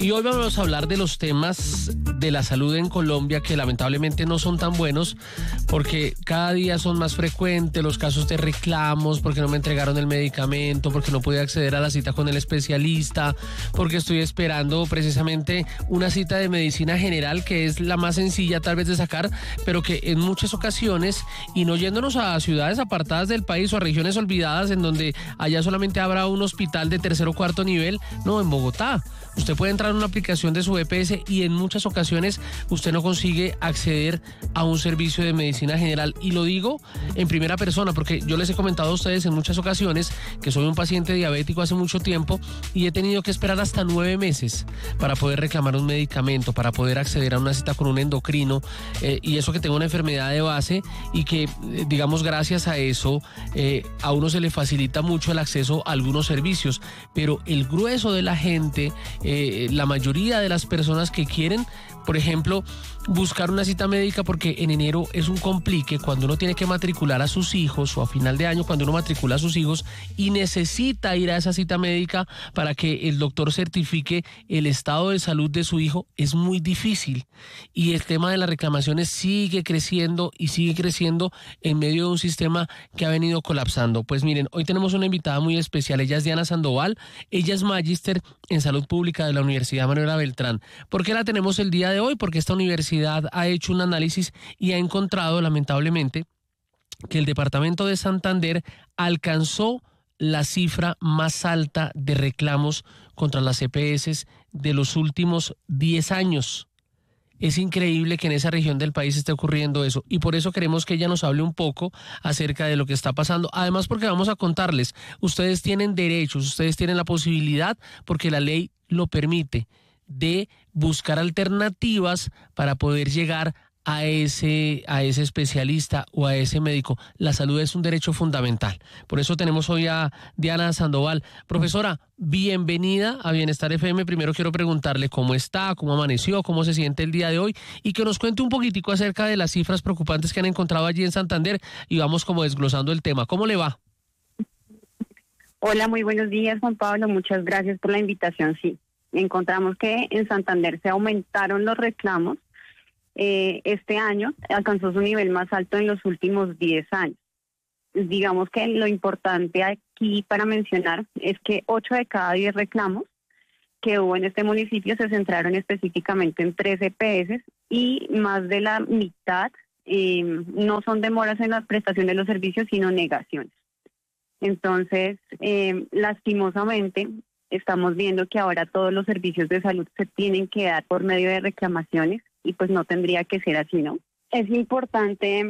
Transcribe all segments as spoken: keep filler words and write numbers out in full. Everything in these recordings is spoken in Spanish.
Y hoy vamos a hablar de los temas de la salud en Colombia que lamentablemente no son tan buenos porque cada día son más frecuentes los casos de reclamos, porque no me entregaron el medicamento, porque no pude acceder a la cita con el especialista, porque estoy esperando precisamente una cita de medicina general que es la más sencilla tal vez de sacar, pero que en muchas ocasiones, y no yéndonos a ciudades apartadas del país o a regiones olvidadas en donde allá solamente habrá un hospital de tercer o cuarto nivel, no, en Bogotá. Usted puede entrar en una aplicación de su E P S y en muchas ocasiones usted no consigue acceder a un servicio de medicina general. Y lo digo en primera persona porque yo les he comentado a ustedes en muchas ocasiones que soy un paciente diabético hace mucho tiempo y he tenido que esperar hasta nueve meses para poder reclamar un medicamento, para poder acceder a una cita con un endocrino, eh, y eso que tengo una enfermedad de base y que, eh, digamos, gracias a eso eh, a uno se le facilita mucho el acceso a algunos servicios. Pero el grueso de la gente... Eh, la mayoría de las personas que quieren, por ejemplo, buscar una cita médica, porque en enero es un complique cuando uno tiene que matricular a sus hijos, o a final de año cuando uno matricula a sus hijos y necesita ir a esa cita médica para que el doctor certifique el estado de salud de su hijo, es muy difícil. Y el tema de las reclamaciones sigue creciendo y sigue creciendo en medio de un sistema que ha venido colapsando. Pues miren, hoy tenemos una invitada muy especial, ella es Diana Sandoval, ella es magíster en salud pública de la Universidad Manuela Beltrán. ¿Por qué la tenemos el día de hoy? Porque esta universidad ha hecho un análisis y ha encontrado, lamentablemente, que el departamento de Santander alcanzó la cifra más alta de reclamos contra las E P S de los últimos diez años. Es increíble que en esa región del país esté ocurriendo eso y por eso queremos que ella nos hable un poco acerca de lo que está pasando. Además, porque vamos a contarles, ustedes tienen derechos, ustedes tienen la posibilidad, porque la ley lo permite, de buscar alternativas para poder llegar a ese, a ese especialista o a ese médico. La salud es un derecho fundamental. Por eso tenemos hoy a Diana Sandoval. Profesora, bienvenida a Bienestar F M. Primero quiero preguntarle cómo está, cómo amaneció, cómo se siente el día de hoy y que nos cuente un poquitico acerca de las cifras preocupantes que han encontrado allí en Santander y vamos como desglosando el tema. ¿Cómo le va? Hola, muy buenos días, Juan Pablo. Muchas gracias por la invitación. Sí, encontramos que en Santander se aumentaron los reclamos. Eh, este año alcanzó su nivel más alto en los últimos diez años. Digamos que lo importante aquí para mencionar es que ocho de cada diez reclamos que hubo en este municipio se centraron específicamente en tres E P S y más de la mitad eh, no son demoras en la prestación de los servicios, sino negaciones. Entonces, eh, lastimosamente, estamos viendo que ahora todos los servicios de salud se tienen que dar por medio de reclamaciones y pues no tendría que ser así, ¿no? Es importante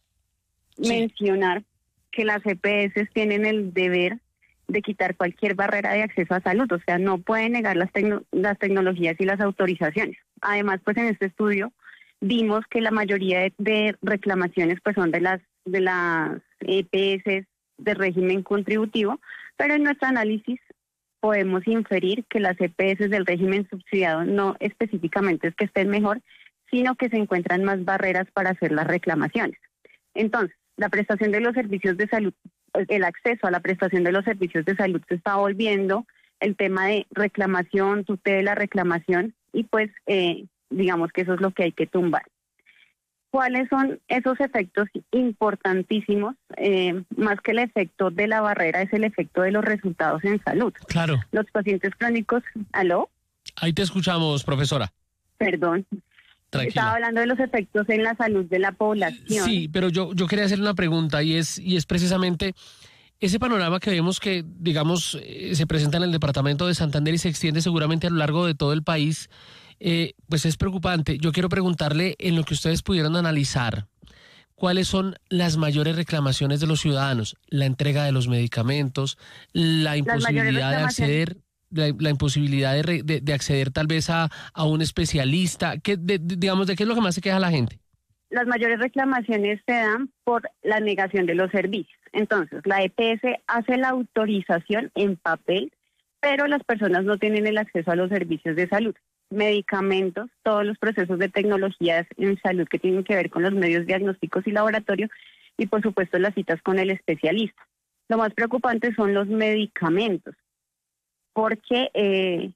sí. mencionar que las E P S tienen el deber de quitar cualquier barrera de acceso a salud, o sea, no pueden negar las, tecno- las tecnologías y las autorizaciones. Además, pues en este estudio vimos que la mayoría de, de reclamaciones pues son de las, de las E P S de régimen contributivo, pero en nuestro análisis podemos inferir que las E P S del régimen subsidiado no específicamente es que estén mejor, sino que se encuentran más barreras para hacer las reclamaciones. Entonces, la prestación de los servicios de salud, el acceso a la prestación de los servicios de salud se está volviendo el tema de reclamación, tutela, reclamación, y pues eh, digamos que eso es lo que hay que tumbar. ¿Cuáles son esos efectos importantísimos? Eh, más que el efecto de la barrera, es el efecto de los resultados en salud. Claro. Los pacientes crónicos, ¿aló? Ahí te escuchamos, profesora. Perdón. Tranquila. Estaba hablando de los efectos en la salud de la población. Sí, pero yo, yo quería hacerle una pregunta y es, y es precisamente ese panorama que vemos que, digamos, eh, se presenta en el departamento de Santander y se extiende seguramente a lo largo de todo el país. Eh, pues es preocupante. Yo quiero preguntarle, en lo que ustedes pudieron analizar, ¿cuáles son las mayores reclamaciones de los ciudadanos? La entrega de los medicamentos, la imposibilidad de acceder, la, la imposibilidad de, re, de, de acceder tal vez a, a un especialista. ¿Qué, de, de, digamos, ¿de qué es lo que más se queja la gente? Las mayores reclamaciones se dan por la negación de los servicios. Entonces, la E P S hace la autorización en papel, pero las personas no tienen el acceso a los servicios de salud. Medicamentos, todos los procesos de tecnologías en salud que tienen que ver con los medios diagnósticos y laboratorio, y por supuesto las citas con el especialista. Lo más preocupante son los medicamentos, porque eh,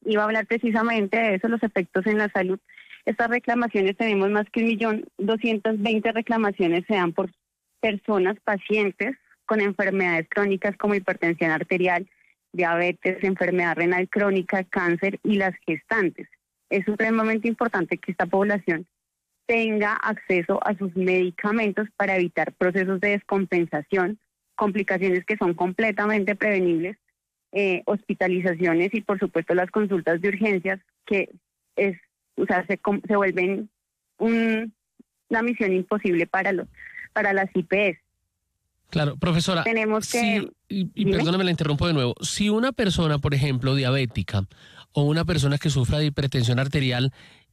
iba a hablar precisamente de eso, los efectos en la salud. Estas reclamaciones, tenemos más que un millón doscientas veinte reclamaciones, se dan por personas, pacientes con enfermedades crónicas como hipertensión arterial, diabetes, enfermedad renal crónica, cáncer y las gestantes. Es supremamente importante que esta población tenga acceso a sus medicamentos para evitar procesos de descompensación, complicaciones que son completamente prevenibles, eh, hospitalizaciones y por supuesto las consultas de urgencias que es, o sea, se, se vuelven un, una misión imposible para los, para las I P S. Claro, profesora, tenemos que... Sí, y, y perdóneme, la interrumpo de nuevo. Si una persona, por ejemplo, diabética o una persona que sufra de hipertensión arterial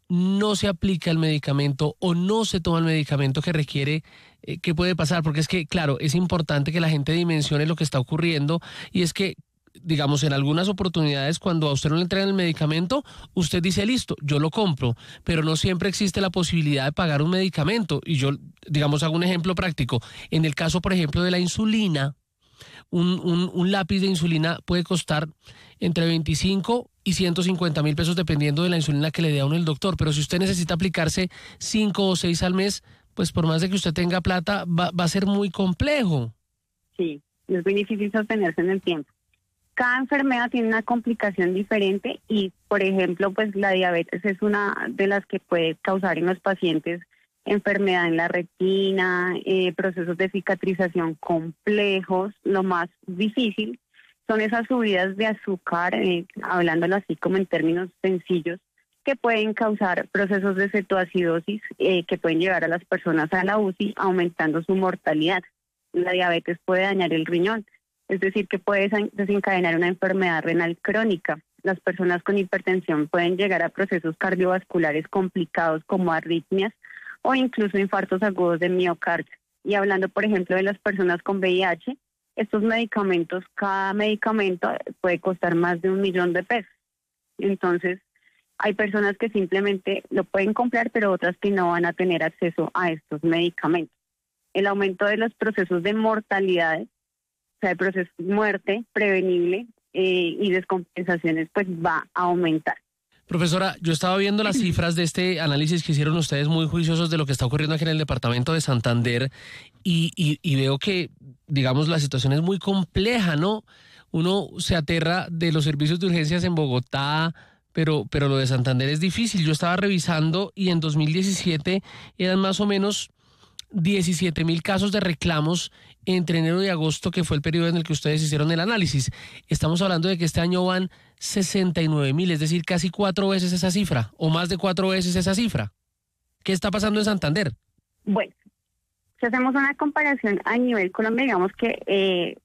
no se aplica el medicamento o no se toma el medicamento que requiere, eh, ¿qué puede pasar? Porque es que, claro, es importante que la gente dimensione lo que está ocurriendo y es que, digamos, en algunas oportunidades cuando a usted no le entregan el medicamento, usted dice, listo, yo lo compro, pero no siempre existe la posibilidad de pagar un medicamento. Y yo, digamos, hago un ejemplo práctico. En el caso, por ejemplo, de la insulina, un, un, un lápiz de insulina puede costar entre veinticinco y ciento cincuenta mil pesos dependiendo de la insulina que le dé a uno el doctor. Pero si usted necesita aplicarse cinco o seis al mes, pues por más de que usted tenga plata, va, va a ser muy complejo. Sí, es muy difícil sostenerse en el tiempo. Cada enfermedad tiene una complicación diferente y, por ejemplo, pues la diabetes es una de las que puede causar en los pacientes enfermedad en la retina, eh, procesos de cicatrización complejos. Lo más difícil son esas subidas de azúcar, eh, hablándolo así como en términos sencillos, que pueden causar procesos de cetoacidosis eh, que pueden llevar a las personas a la U C I, aumentando su mortalidad. La diabetes puede dañar el riñón. Es decir, que puede desencadenar una enfermedad renal crónica. Las personas con hipertensión pueden llegar a procesos cardiovasculares complicados como arritmias o incluso infartos agudos de miocardio. Y hablando, por ejemplo, de las personas con V I H, estos medicamentos, cada medicamento puede costar más de un millón de pesos. Entonces, hay personas que simplemente lo pueden comprar, pero otras que no van a tener acceso a estos medicamentos. El aumento de los procesos de mortalidad, o sea, el proceso de muerte prevenible eh, y descompensaciones, pues va a aumentar. Profesora, yo estaba viendo las cifras de este análisis que hicieron ustedes muy juiciosos de lo que está ocurriendo aquí en el departamento de Santander y, y, y veo que, digamos, la situación es muy compleja, ¿no? Uno se aterra de los servicios de urgencias en Bogotá, pero, pero lo de Santander es difícil. Yo estaba revisando y en dos mil diecisiete eran más o menos diecisiete mil casos de reclamos entre enero y agosto, que fue el periodo en el que ustedes hicieron el análisis. Estamos hablando de que este año van sesenta y nueve mil, es decir, casi cuatro veces esa cifra, o más de cuatro veces esa cifra. ¿Qué está pasando en Santander? Bueno, si hacemos una comparación a nivel Colombia, digamos que eh,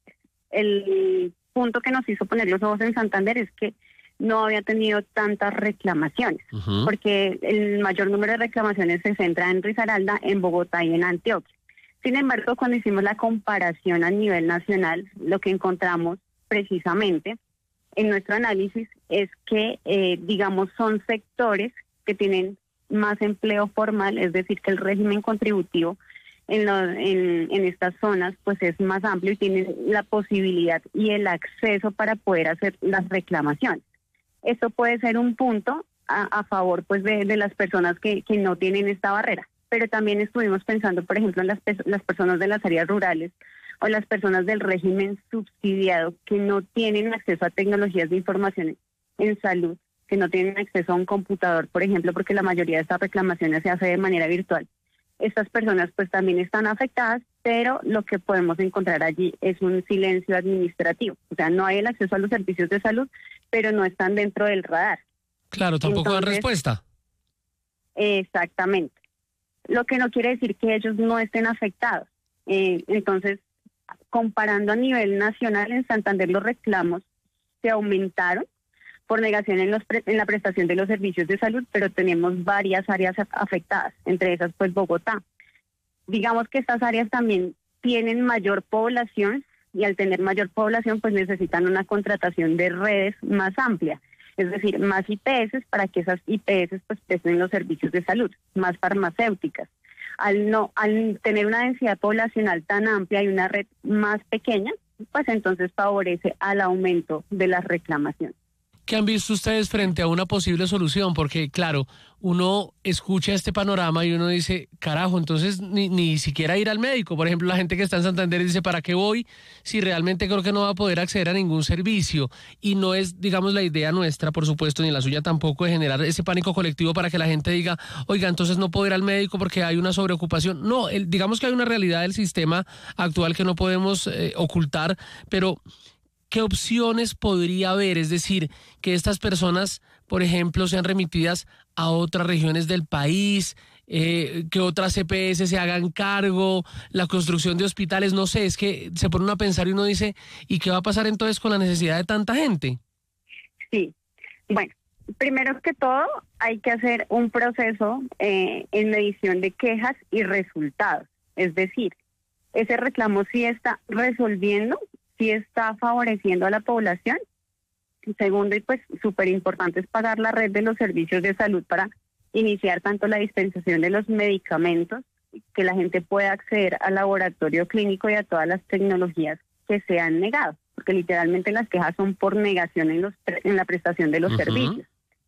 el punto que nos hizo poner los ojos en Santander es que no había tenido tantas reclamaciones, uh-huh. porque el mayor número de reclamaciones se centra en Risaralda, en Bogotá y en Antioquia. Sin embargo, cuando hicimos la comparación a nivel nacional, lo que encontramos precisamente en nuestro análisis es que, eh, digamos, son sectores que tienen más empleo formal, es decir, que el régimen contributivo en, lo, en, en estas zonas pues es más amplio y tienen la posibilidad y el acceso para poder hacer las reclamaciones. Esto puede ser un punto a, a favor pues de, de las personas que, que no tienen esta barrera. Pero también estuvimos pensando, por ejemplo, en las, las personas de las áreas rurales o las personas del régimen subsidiado que no tienen acceso a tecnologías de información en salud, que no tienen acceso a un computador, por ejemplo, porque la mayoría de estas reclamaciones se hace de manera virtual. Estas personas pues también están afectadas, pero lo que podemos encontrar allí es un silencio administrativo. O sea, no hay el acceso a los servicios de salud, pero no están dentro del radar. Claro, tampoco dan respuesta. Exactamente. Lo que no quiere decir que ellos no estén afectados. Eh, entonces, comparando a nivel nacional, en Santander los reclamos se aumentaron por negación en, los pre- en la prestación de los servicios de salud, pero tenemos varias áreas afectadas, entre esas pues Bogotá. Digamos que estas áreas también tienen mayor población y al tener mayor población pues necesitan una contratación de redes más amplia, es decir, más I P S para que esas I P S pues presten los servicios de salud, más farmacéuticas. Al no, al tener una densidad poblacional tan amplia y una red más pequeña, pues entonces favorece al aumento de las reclamaciones. ¿Qué han visto ustedes frente a una posible solución? Porque, claro, uno escucha este panorama y uno dice, carajo, entonces ni, ni siquiera ir al médico. Por ejemplo, la gente que está en Santander dice, ¿para qué voy si realmente creo que no va a poder acceder a ningún servicio? Y no es, digamos, la idea nuestra, por supuesto, ni la suya tampoco, de generar ese pánico colectivo para que la gente diga, oiga, entonces no puedo ir al médico porque hay una sobreocupación. No, el, digamos que hay una realidad del sistema actual que no podemos eh, ocultar, pero ¿qué opciones podría haber? Es decir, que estas personas, por ejemplo, sean remitidas a otras regiones del país, eh, que otras C P S se hagan cargo, la construcción de hospitales, no sé, es que se pone uno a pensar y uno dice, ¿y qué va a pasar entonces con la necesidad de tanta gente? Sí, bueno, primero que todo hay que hacer un proceso eh, en medición de quejas y resultados, es decir, ese reclamo sí está resolviendo, sí está favoreciendo a la población. Segundo, y pues súper importante, es pagar la red de los servicios de salud para iniciar tanto la dispensación de los medicamentos, que la gente pueda acceder al laboratorio clínico y a todas las tecnologías que se han negado, porque literalmente las quejas son por negación en, los, en la prestación de los uh-huh. servicios.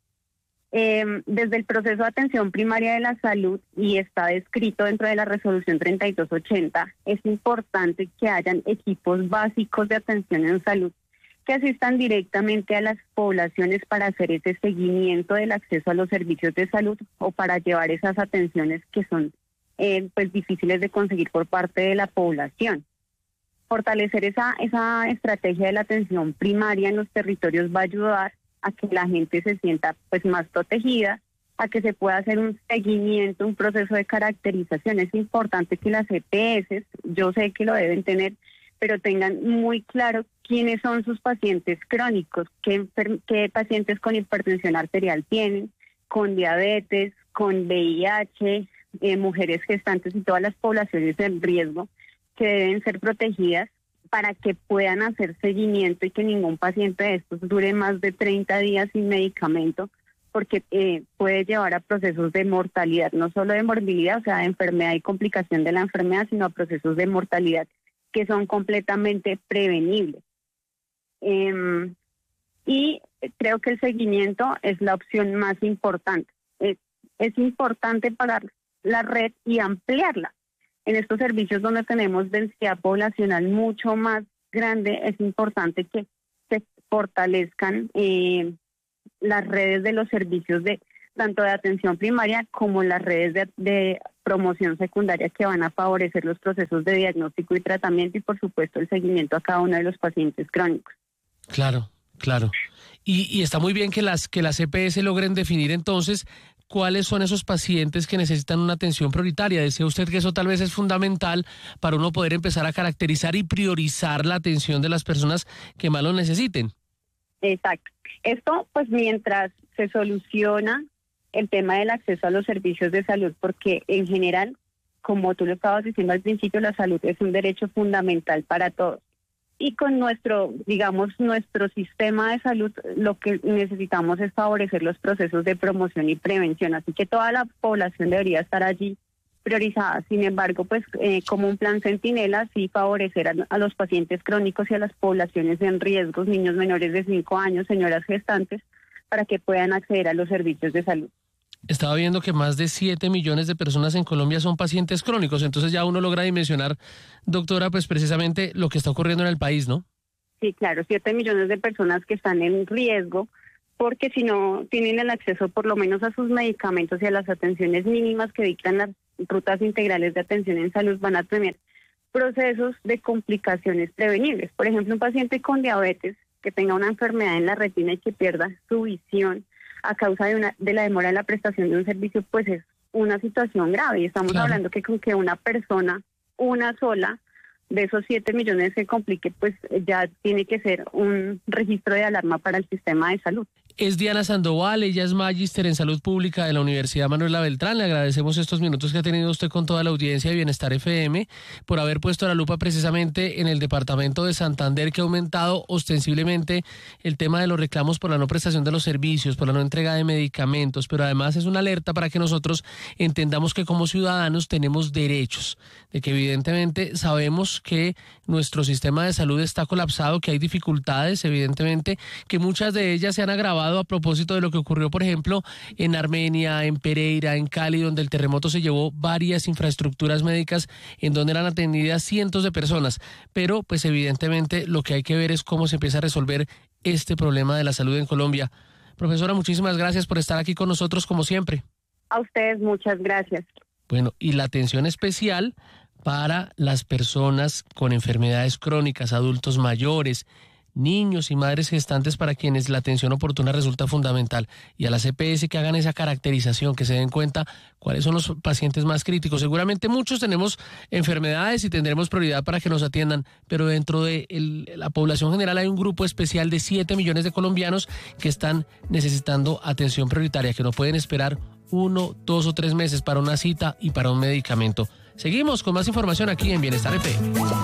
Eh, desde el proceso de atención primaria de la salud, y está descrito dentro de la resolución treinta y dos ochenta, es importante que hayan equipos básicos de atención en salud que asistan directamente a las poblaciones para hacer ese seguimiento del acceso a los servicios de salud o para llevar esas atenciones que son eh, pues difíciles de conseguir por parte de la población. Fortalecer esa, esa estrategia de la atención primaria en los territorios va a ayudar a que la gente se sienta pues más protegida, a que se pueda hacer un seguimiento, un proceso de caracterización. Es importante que las E P S, yo sé que lo deben tener, pero tengan muy claro quiénes son sus pacientes crónicos, qué, qué pacientes con hipertensión arterial tienen, con diabetes, con V I H, eh, mujeres gestantes y todas las poblaciones en riesgo que deben ser protegidas, para que puedan hacer seguimiento y que ningún paciente de estos dure más de treinta días sin medicamento, porque eh, puede llevar a procesos de mortalidad, no solo de morbilidad, o sea, de enfermedad y complicación de la enfermedad, sino a procesos de mortalidad que son completamente prevenibles. Eh, y creo que el seguimiento es la opción más importante. Es, es importante pagar la red y ampliarla. En estos servicios donde tenemos densidad poblacional mucho más grande, es importante que se fortalezcan eh, las redes de los servicios de tanto de atención primaria como las redes de, de promoción secundaria, que van a favorecer los procesos de diagnóstico y tratamiento y, por supuesto, el seguimiento a cada uno de los pacientes crónicos. Claro, claro. Y, y está muy bien que las que las E P S logren definir entonces cuáles son esos pacientes que necesitan una atención prioritaria. Decía usted que eso tal vez es fundamental para uno poder empezar a caracterizar y priorizar la atención de las personas que más lo necesiten. Exacto. Esto, pues, mientras se soluciona el tema del acceso a los servicios de salud, porque en general, como tú lo estabas diciendo al principio, la salud es un derecho fundamental para todos. Y con nuestro, digamos, nuestro sistema de salud, lo que necesitamos es favorecer los procesos de promoción y prevención. Así que toda la población debería estar allí priorizada. Sin embargo, pues eh, como un plan centinela, sí favorecer a, a los pacientes crónicos y a las poblaciones en riesgos, niños menores de cinco años, señoras gestantes, para que puedan acceder a los servicios de salud. Estaba viendo que más de siete millones de personas en Colombia son pacientes crónicos, entonces ya uno logra dimensionar, doctora, pues precisamente lo que está ocurriendo en el país, ¿no? Sí, claro, siete millones de personas que están en riesgo, porque si no tienen el acceso por lo menos a sus medicamentos y a las atenciones mínimas que dictan las rutas integrales de atención en salud, van a tener procesos de complicaciones prevenibles. Por ejemplo, un paciente con diabetes que tenga una enfermedad en la retina y que pierda su visión a causa de una de la demora en la prestación de un servicio, pues es una situación grave. Y estamos claro. hablando que con que una persona, una sola, de esos siete millones se complique, pues ya tiene que ser un registro de alarma para el sistema de salud. Es Diana Sandoval, ella es magíster en salud pública de la Universidad Manuela Beltrán. Le agradecemos estos minutos que ha tenido usted con toda la audiencia de Bienestar F M por haber puesto la lupa precisamente en el departamento de Santander, que ha aumentado ostensiblemente el tema de los reclamos por la no prestación de los servicios, por la no entrega de medicamentos, pero además es una alerta para que nosotros entendamos que como ciudadanos tenemos derechos, de que evidentemente sabemos que nuestro sistema de salud está colapsado, que hay dificultades, evidentemente, que muchas de ellas se han agravado a propósito de lo que ocurrió, por ejemplo, en Armenia, en Pereira, en Cali, donde el terremoto se llevó varias infraestructuras médicas en donde eran atendidas cientos de personas. Pero, pues evidentemente, lo que hay que ver es cómo se empieza a resolver este problema de la salud en Colombia. Profesora, muchísimas gracias por estar aquí con nosotros, como siempre. A ustedes muchas gracias. Bueno, y la atención especial para las personas con enfermedades crónicas, adultos mayores, niños y madres gestantes, para quienes la atención oportuna resulta fundamental, y a las E P S que hagan esa caracterización, que se den cuenta cuáles son los pacientes más críticos. Seguramente muchos tenemos enfermedades y tendremos prioridad para que nos atiendan, pero dentro de el, la población general hay un grupo especial de siete millones de colombianos que están necesitando atención prioritaria, que no pueden esperar uno, dos o tres meses para una cita y para un medicamento. Seguimos con más información aquí en Bienestar F M.